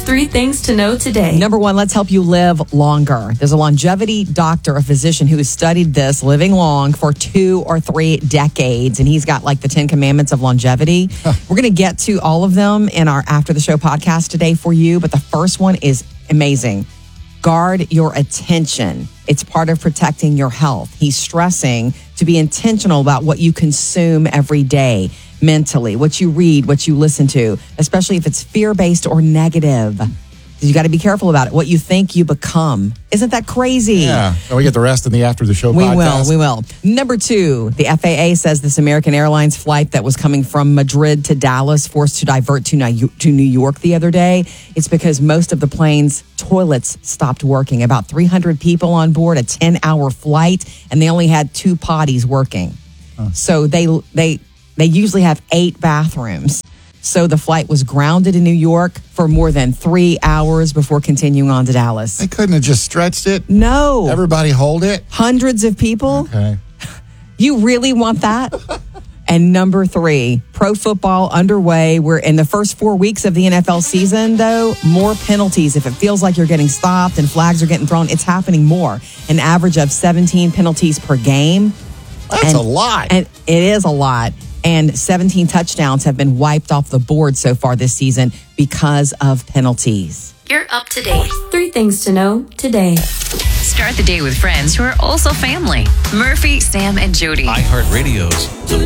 3 things to know today. Number 1, let's help you live longer. There's a longevity doctor, a physician who has studied this, living long for 2 or 3 decades. And he's got like the 10 commandments of longevity. We're going to get to all of them in our After the Show podcast today for you. But the first one is amazing. Guard your attention. It's part of protecting your health. He's stressing to be intentional about what you consume every day, mentally, what you read, what you listen to, especially if it's fear-based or negative. You got to be careful about it. What you think, you become. Isn't that crazy? Yeah. So we get the rest in the After the Show podcast. We will. Number 2, the FAA says this American Airlines flight that was coming from Madrid to Dallas forced to divert to New York the other day. It's because most of the plane's toilets stopped working. About 300 people on board, a 10-hour flight, and they only had 2 potties working. So they usually have 8 bathrooms. So the flight was grounded in New York for more than 3 hours before continuing on to Dallas. They couldn't have just stretched it? No. Everybody hold it? Hundreds of people? Okay. You really want that? And number 3, pro football underway. We're in the first 4 weeks of the NFL season, though. More penalties. If it feels like you're getting stopped and flags are getting thrown, it's happening more. An average of 17 penalties per game. That's a lot. And it is a lot. And 17 touchdowns have been wiped off the board so far this season because of penalties. You're up to date. 3 things to know today. Start the day with friends who are also family. Murphy, Sam, and Jody. iHeartRadio's The